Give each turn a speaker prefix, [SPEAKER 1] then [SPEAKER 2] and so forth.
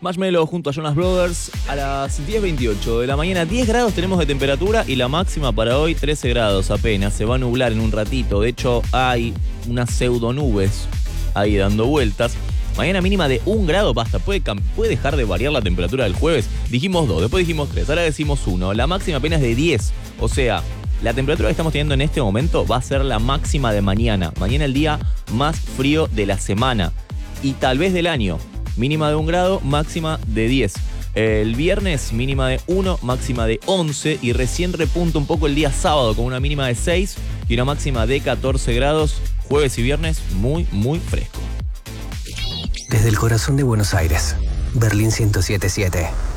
[SPEAKER 1] Marshmello junto a Jonas Brothers a las 10:28 de la mañana. 10 grados tenemos de temperatura y la máxima para hoy 13 grados apenas. Se va a nublar en un ratito. De hecho, hay unas pseudo nubes ahí dando vueltas. Mañana mínima de 1 grado, basta. Puede dejar de variar la temperatura del jueves. Dijimos 2, después dijimos 3, ahora decimos 1. La máxima apenas de 10. O sea, la temperatura que estamos teniendo en este momento va a ser la máxima de mañana. Mañana el día más frío de la semana y tal vez del año. Mínima de 1 grado, máxima de 10. El viernes mínima de 1, máxima de 11 y recién repunta un poco el día sábado con una mínima de 6 y una máxima de 14 grados. Jueves y viernes muy, muy fresco.
[SPEAKER 2] Desde el corazón de Buenos Aires, Berlín 107.7.